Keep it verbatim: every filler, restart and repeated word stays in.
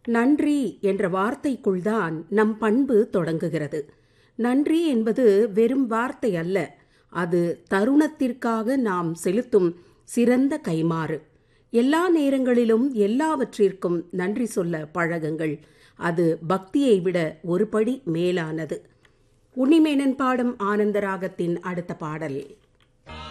நன்றி என்ற வார்த்தைக்குள்தான் நம் பண்பு தொடங்குகிறது. நன்றி என்பது வெறும் வார்த்தை அல்ல, அது தருணத்திற்காக நாம் செலுத்தும் சிறந்த கைமாறு. எல்லா நேரங்களிலும் எல்லாவற்றிற்கும் நன்றி சொல்ல பழகுங்கள். அது பக்தியை விட ஒரு படி மேலானது. உன்னிமேனன் பாடும் ஆனந்த ராகத்தின் அடுத்த பாடல்.